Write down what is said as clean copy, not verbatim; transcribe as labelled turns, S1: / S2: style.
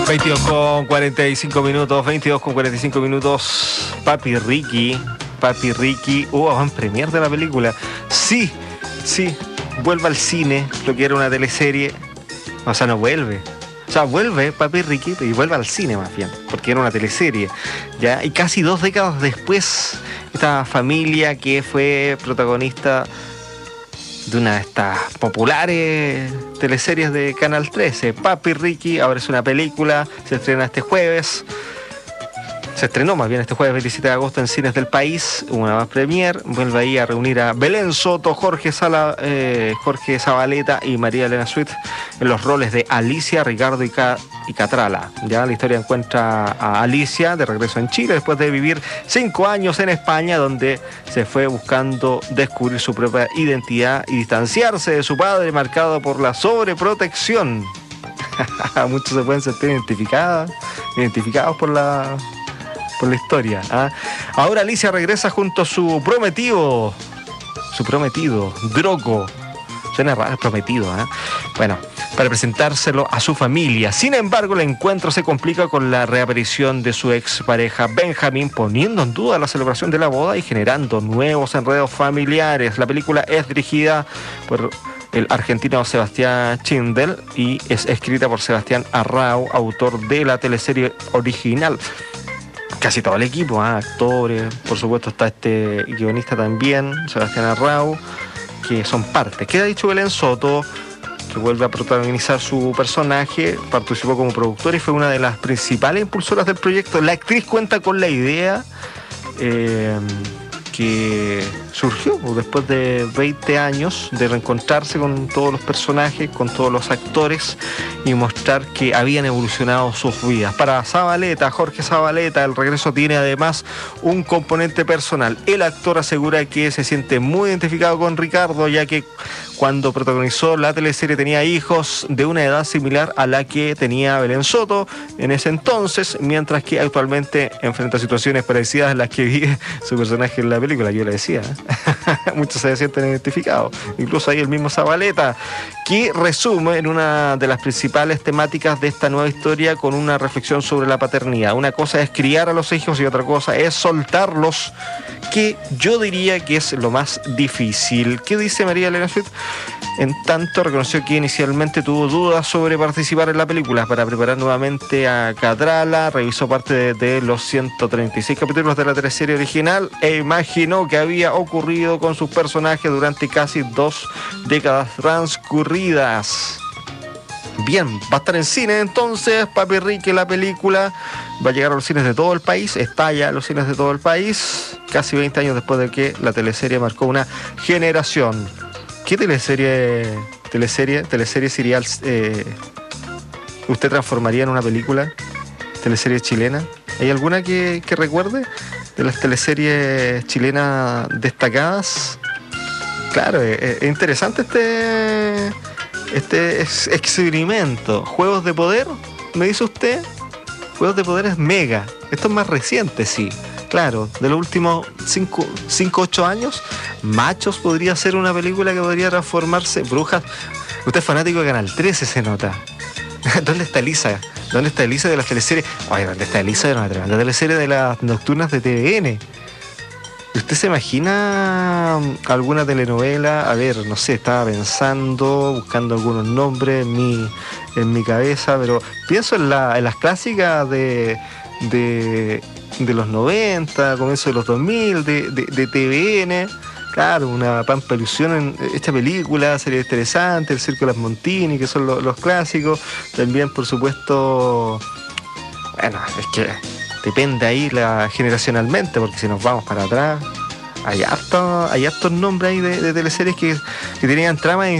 S1: 22:45 minutos. Papi Ricky. Van premier de la película. Sí, vuelve al cine, lo que era una teleserie. O sea, no vuelve. O sea, vuelve Papi Ricky y vuelve al cine más bien, porque era una teleserie, ¿ya? Y casi 2 décadas después, esta familia que fue protagonista de una de estas populares teleseries de Canal 13, Papi Ricky, ahora es una película, se estrena este jueves. Se estrenó más bien este jueves 27 de agosto en cines del país, una más premier. Vuelve ahí a reunir a Belén Soto, Jorge Zabaleta y María Elena Sweet en los roles de Alicia, Ricardo y Catrala. Ya la historia encuentra a Alicia de regreso en Chile después de vivir 5 años en España, donde se fue buscando descubrir su propia identidad y distanciarse de su padre marcado por la sobreprotección. Muchos se pueden sentir identificados por la historia, ¿ah? Ahora Alicia regresa junto a su prometido, Drogo. Suena raro, prometido, ¿eh? Bueno, para presentárselo a su familia. Sin embargo, el encuentro se complica con la reaparición de su expareja Benjamín, poniendo en duda la celebración de la boda y generando nuevos enredos familiares. La película es dirigida por el argentino Sebastián Schindel y es escrita por Sebastián Arrau, autor de la teleserie original. Casi todo el equipo, actores, por supuesto está este guionista también, Sebastián Arrau, que son parte. Queda dicho Belén Soto, que vuelve a protagonizar su personaje, participó como productora y fue una de las principales impulsoras del proyecto. La actriz cuenta con la idea que surgió después de 20 años de reencontrarse con todos los personajes, con todos los actores y mostrar que habían evolucionado sus vidas. Para Jorge Zabaleta, el regreso tiene además un componente personal. El actor asegura que se siente muy identificado con Ricardo, ya que cuando protagonizó la teleserie tenía hijos de una edad similar a la que tenía Belén Soto en ese entonces, mientras que actualmente enfrenta situaciones parecidas a las que vive su personaje en la película. Yo le decía, muchos se sienten identificados, incluso ahí el mismo Zabaleta, que resume en una de las principales temáticas de esta nueva historia con una reflexión sobre la paternidad. Una cosa es criar a los hijos y otra cosa es soltarlos, que yo diría que es lo más difícil. ¿Qué dice María Elena Sweet? En tanto, reconoció que inicialmente tuvo dudas sobre participar en la película. Para preparar nuevamente a Catrala, revisó parte de los 136 capítulos de la teleserie original e imaginó que había ocurrido con sus personajes durante casi 2 décadas transcurridas. Bien, va a estar en cine entonces, Papi Ricky, la película. Va a llegar a los cines de todo el país, está ya en los cines de todo el país, casi 20 años después de que la teleserie marcó una generación. ¿Qué teleserie serial usted transformaría en una película? ¿Teleserie chilena? ¿Hay alguna que recuerde de las teleseries chilenas destacadas? Claro, es interesante este experimento. ¿Juegos de poder? ¿Me dice usted? Juegos de poder es Mega. Esto es más reciente, sí. Claro, de los últimos 8 años, Machos podría ser una película que podría transformarse. Brujas. Usted es fanático de Canal 13, se nota. ¿Dónde está Elisa? ¿Dónde está Elisa de las teleseries? Oye, ¿dónde está Elisa? Era una tremenda teleserie de las nocturnas de TVN. ¿Usted se imagina alguna telenovela? A ver, no sé, estaba pensando, buscando algunos nombres en mi cabeza, pero pienso en las clásicas de los 90, comienzo de los 2000, de TVN. Claro, una pampa ilusión en esta película, sería interesante, El Circo de las Montini, que son los clásicos. También, por supuesto, bueno, es que depende ahí generacionalmente, porque si nos vamos para atrás, hay hartos nombres ahí de teleseries que tenían tramas